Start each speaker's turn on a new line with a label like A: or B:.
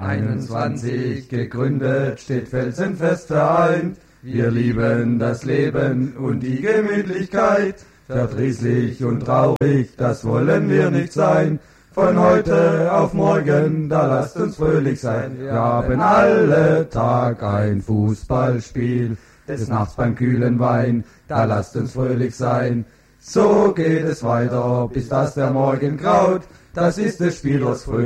A: 21 gegründet, steht felsenfest vereint. Wir lieben das Leben und die Gemütlichkeit. Verdrießlich und traurig, das wollen wir nicht sein. Von heute auf morgen, da lasst uns fröhlich sein. Wir haben alle Tag ein Fußballspiel, des Nachts beim kühlen Wein, da lasst uns fröhlich sein. So geht es weiter, bis dass der Morgen graut, das ist des Spielers Fröhlichkeit.